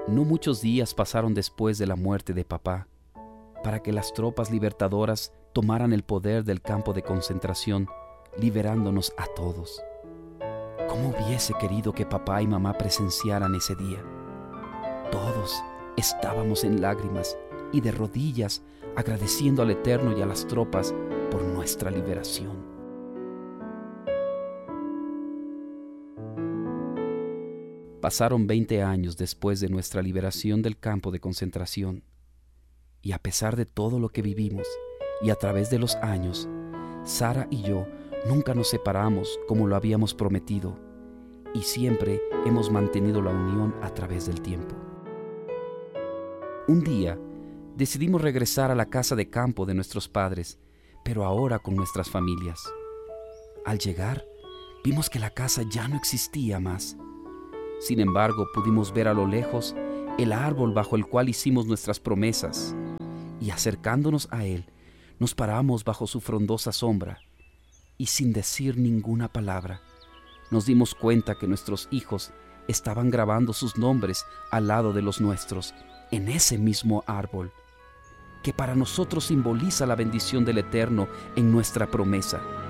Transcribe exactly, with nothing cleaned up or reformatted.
No muchos días pasaron después de la muerte de papá para que las tropas libertadoras tomaran el poder del campo de concentración, liberándonos a todos. ¿Cómo hubiese querido que papá y mamá presenciaran ese día? Todos estábamos en lágrimas y de rodillas agradeciendo al Eterno y a las tropas por nuestra liberación. Pasaron veinte años después de nuestra liberación del campo de concentración, y a pesar de todo lo que vivimos y a través de los años, Sara y yo nunca nos separamos como lo habíamos prometido, y siempre hemos mantenido la unión a través del tiempo. Un día decidimos regresar a la casa de campo de nuestros padres, pero ahora con nuestras familias. Al llegar, vimos que la casa ya no existía más. Sin embargo, pudimos ver a lo lejos el árbol bajo el cual hicimos nuestras promesas, y acercándonos a él, nos paramos bajo su frondosa sombra, y sin decir ninguna palabra, nos dimos cuenta que nuestros hijos estaban grabando sus nombres al lado de los nuestros, en ese mismo árbol, que para nosotros simboliza la bendición del Eterno en nuestra promesa.